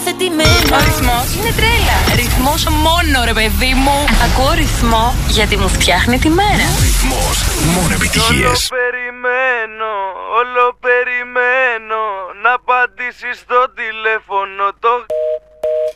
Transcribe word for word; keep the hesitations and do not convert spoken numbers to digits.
υιοθετημένο. Ο ρυθμός είναι τρέλα. Ρυθμός μόνο, ρε παιδί μου. Ακούω ρυθμό γιατί μου φτιάχνει τη μέρα. Ρυθμός, μόνο επιτυχίες. Όλο περιμένω, όλο περιμένω να απαντήσεις στο τηλέφωνο το